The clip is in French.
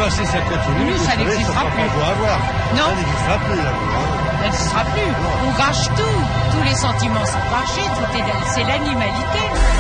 Enfin, si ça continue, Nous, ça n'existera plus. Non. Ça n'existera plus, là. Ça n'existera plus. On gâche tout. Tous les sentiments sont gâchés. C'est l'animalité.